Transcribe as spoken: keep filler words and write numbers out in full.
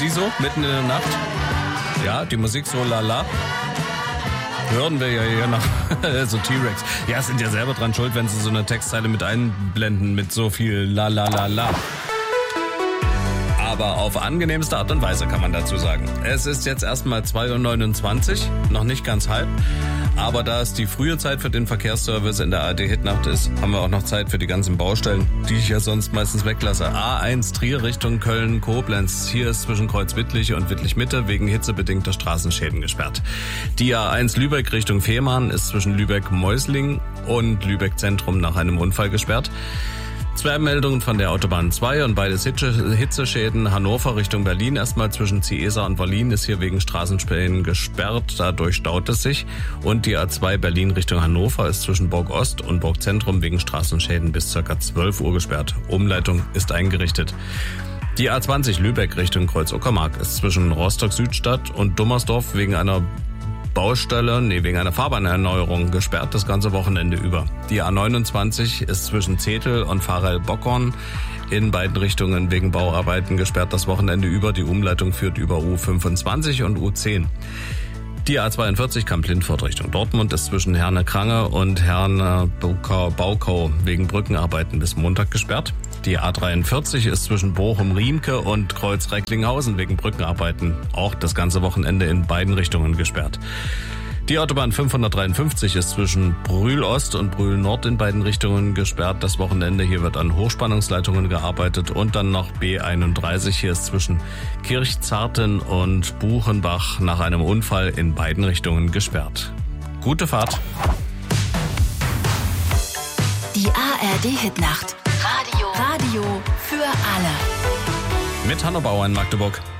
Die so, mitten in der Nacht. Ja, die Musik so lala. Hören wir ja hier nach so T-Rex. Ja, sind ja selber dran schuld, wenn sie so eine Textzeile mit einblenden mit so viel la la la la. Aber auf angenehmste Art und Weise kann man dazu sagen. Es ist jetzt erstmal zwei Uhr neunundzwanzig, noch nicht ganz halb. Aber da es die frühe Zeit für den Verkehrsservice in der A R D-Hitnacht ist, haben wir auch noch Zeit für die ganzen Baustellen, die ich ja sonst meistens weglasse. A eins Trier Richtung Köln-Koblenz. Hier ist zwischen Kreuz-Wittlich und Wittlich-Mitte wegen hitzebedingter Straßenschäden gesperrt. Die A eins Lübeck Richtung Fehmarn ist zwischen Lübeck-Meusling und Lübeck-Zentrum nach einem Unfall gesperrt. Zwei Meldungen von der Autobahn zwei und beides Hitzeschäden. Hannover Richtung Berlin erstmal zwischen Ciesa und Berlin ist hier wegen Straßensperren gesperrt. Dadurch staut es sich. Und die A zwei Berlin Richtung Hannover ist zwischen Burg Ost und Burg Zentrum wegen Straßenschäden bis ca. zwölf Uhr gesperrt. Umleitung ist eingerichtet. Die A zwanzig Lübeck Richtung Kreuz-Uckermark ist zwischen Rostock-Südstadt und Dummersdorf wegen einer Baustelle, nee, wegen einer Fahrbahnerneuerung gesperrt das ganze Wochenende über. Die A neunundzwanzig ist zwischen Zetel und Pfarrell-Bockern in beiden Richtungen wegen Bauarbeiten gesperrt das Wochenende über. Die Umleitung führt über U fünfundzwanzig und U zehn. Die A zweiundvierzig Kamp-Lindfort Richtung Dortmund ist zwischen Herne-Krange und Herne-Baukau wegen Brückenarbeiten bis Montag gesperrt. Die A dreiundvierzig ist zwischen Bochum-Riemke und Kreuz-Recklinghausen wegen Brückenarbeiten auch das ganze Wochenende in beiden Richtungen gesperrt. Die Autobahn fünfhundertdreiundfünfzig ist zwischen Brühl-Ost und Brühl-Nord in beiden Richtungen gesperrt das Wochenende. Hier wird an Hochspannungsleitungen gearbeitet und dann noch B einunddreißig. Hier ist zwischen Kirchzarten und Buchenbach nach einem Unfall in beiden Richtungen gesperrt. Gute Fahrt. Die A R D-Hitnacht. Radio. Radio für alle. Mit Hanna Bauer in Magdeburg.